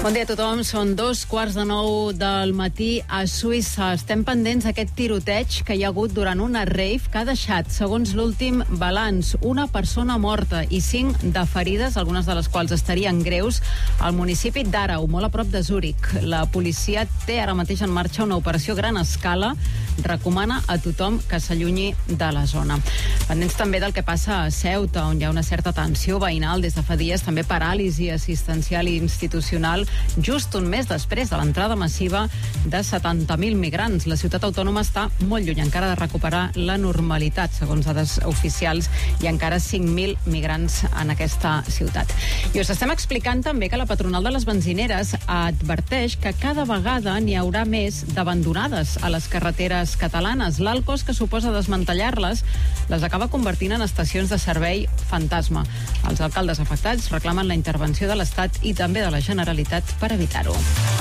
Bon dia a tothom, són 8:45 del matí a Suïssa. Estem pendents d'aquest tiroteig que hi ha hagut durant una rave que ha deixat, segons l'últim balanç, una persona morta i 5 de ferides, algunes de les quals estarien greus, al municipi d'Aarau, molt a prop de Zúrich. La policia té ara mateix en marxa una operació a gran escala, recomana a tothom que s'allunyi de la zona. Pendents també del que passa a Ceuta, on hi ha una certa tensió veïnal des de fa dies, també paràlisi assistencial i institucional, just un mes després de l'entrada massiva de 70.000 migrants. La ciutat autònoma està molt lluny encara de recuperar la normalitat, segons dades oficials, i encara 5.000 migrants en aquesta ciutat. I us estem explicant també que la patronal de les benzineres adverteix que cada vegada n'hi haurà més d'abandonades a les carreteres catalanes. L'alt cost que suposa desmantellar-les les acaba convertint en estacions de servei fantasma. Els alcaldes afectats reclamen la intervenció de l'Estat i també de la Generalitat per evitar-ho.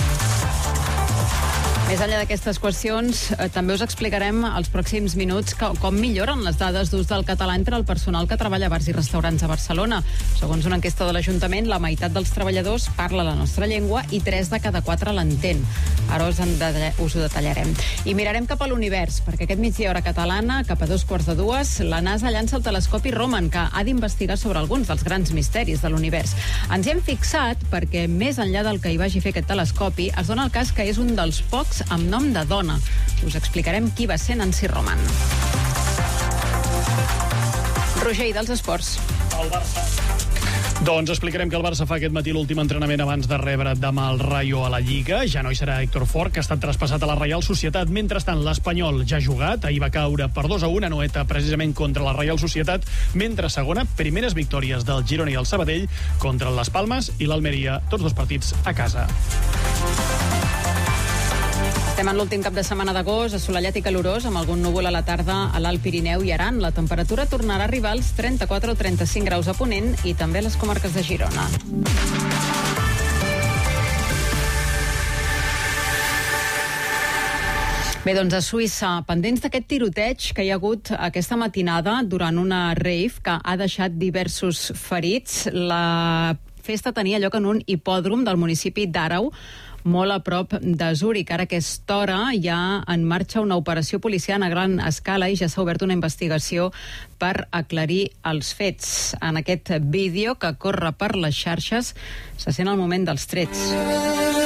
Més enllà d'aquestes qüestions, també us explicarem als pròxims minuts com milloren les dades d'ús del català entre el personal que treballa a bars i restaurants a Barcelona. Segons una enquesta de l'Ajuntament, la meitat dels treballadors parla la nostra llengua i 3 de cada 4 l'entén. Ara us ho detallarem. I mirarem cap a l'univers, perquè aquest migdia hora catalana, cap a 2:45, la NASA llança el telescopi Roman, que ha d'investigar sobre alguns dels grans misteris de l'univers. Ens hi hem fixat perquè, més enllà del que hi vagi a fer aquest telescopi, es dona el cas que és un dels pocs amb nom de dona. Us explicarem qui va ser Nancy Roman. Roger, i dels esports? El Barça. Doncs explicarem que el Barça fa aquest matí l'últim entrenament abans de rebre demà el Rayo a la Lliga. Ja no hi serà Héctor Fort, que ha estat traspassat a la Reial Societat. Mentrestant, l'Espanyol ja ha jugat. Ahir va caure per 2-1 a Noeta, precisament contra la Reial Societat. Mentre segona, primeres victòries del Girona i el Sabadell contra les Palmes i l'Almeria, tots dos partits a casa. Estem en l'últim cap de setmana d'agost, assolellat i calorós, amb algun núvol a la tarda a l'Alt Pirineu i Aran. La temperatura tornarà a arribar als 34 o 35 graus a Ponent i també a les comarques de Girona. Bé, doncs a Suïssa, pendents d'aquest tiroteig que hi ha hagut aquesta matinada durant una rave que ha deixat diversos ferits. La festa tenia lloc en un hipòdrom del municipi d'Aarau, molt a prop de Zúrich. Ara a aquesta hora hi ha en marxa una operació policial a gran escala i ja s'ha obert una investigació per aclarir els fets. En aquest vídeo que corre per les xarxes se sent el moment dels trets.